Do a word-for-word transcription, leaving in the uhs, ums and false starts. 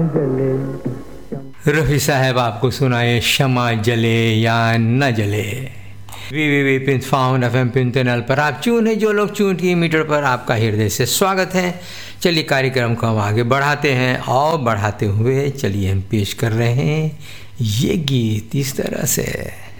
रफ़ी साहब आपको सुनाए शमा जले या न जले। We we we pin found F M पिंतनल पर आप चून है जो लोग चून की मीटर पर आपका हृदय से स्वागत है। चलिए कार्यक्रम को हम आगे बढ़ाते हैं और बढ़ाते हुए चलिए हम पेश कर रहे हैं ये गीत इस तरह से।